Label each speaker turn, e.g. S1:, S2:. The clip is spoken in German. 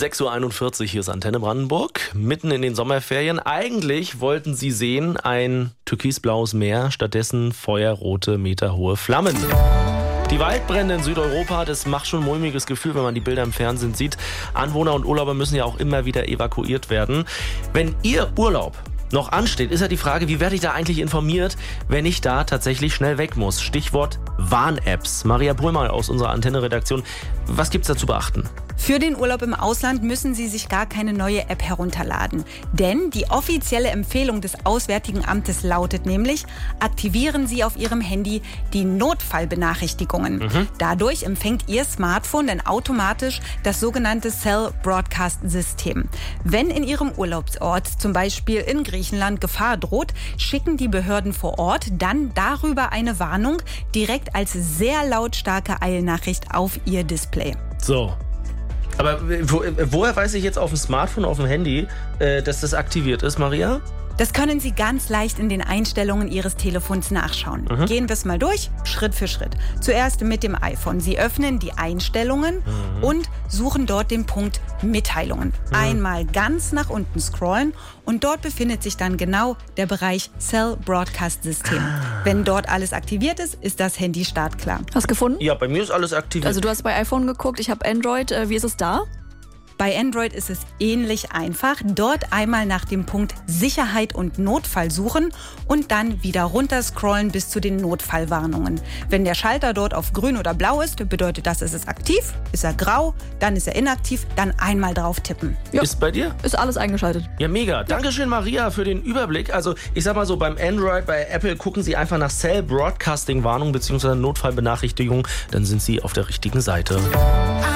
S1: 6.41 Uhr, hier ist Antenne Brandenburg, mitten in den Sommerferien. Eigentlich wollten Sie sehen ein türkisblaues Meer, stattdessen feuerrote, meterhohe Flammen. Die Waldbrände in Südeuropa, das macht schon ein mulmiges Gefühl, wenn man die Bilder im Fernsehen sieht. Anwohner und Urlauber müssen ja auch immer wieder evakuiert werden. Wenn Ihr Urlaub noch ansteht, ist ja die Frage, wie werde ich da eigentlich informiert, wenn ich da tatsächlich schnell weg muss? Stichwort Warn-Apps. Maria Pohlmann aus unserer Antenne-Redaktion. Was gibt's da zu beachten?
S2: Für den Urlaub im Ausland müssen Sie sich gar keine neue App herunterladen. Denn die offizielle Empfehlung des Auswärtigen Amtes lautet nämlich, aktivieren Sie auf Ihrem Handy die Notfallbenachrichtigungen. Dadurch empfängt Ihr Smartphone dann automatisch das sogenannte Cell Broadcast System. Wenn in Ihrem Urlaubsort, zum Beispiel in Griechenland, Gefahr droht, schicken die Behörden vor Ort dann darüber eine Warnung direkt als sehr lautstarke Eilnachricht auf Ihr Display.
S1: So. Aber woher weiß ich jetzt auf dem Smartphone, auf dem Handy, dass das aktiviert ist, Maria?
S2: Das können Sie ganz leicht in den Einstellungen Ihres Telefons nachschauen. Gehen wir es mal durch, Schritt für Schritt. Zuerst mit dem iPhone. Sie öffnen die Einstellungen und suchen dort den Punkt Mitteilungen. Einmal ganz nach unten scrollen und dort befindet sich dann genau der Bereich Cell Broadcast System. Wenn dort alles aktiviert ist, ist das Handy startklar.
S3: Hast du gefunden?
S1: Ja, bei mir ist alles aktiviert.
S3: Also du hast bei iPhone geguckt, ich habe Android. Wie ist es da?
S2: Bei Android ist es ähnlich einfach. Dort einmal nach dem Punkt Sicherheit und Notfall suchen und dann wieder runterscrollen bis zu den Notfallwarnungen. Wenn der Schalter dort auf grün oder blau ist, bedeutet das, es ist aktiv. Ist er grau, dann ist er inaktiv, dann einmal drauf tippen.
S3: Ja.
S1: Ist bei dir?
S3: Ist alles eingeschaltet.
S1: Ja, mega. Dankeschön, Maria, für den Überblick. Also ich sag mal so, beim Android, bei Apple gucken Sie einfach nach Cell Broadcasting Warnung bzw. Notfallbenachrichtigung. Dann sind Sie auf der richtigen Seite.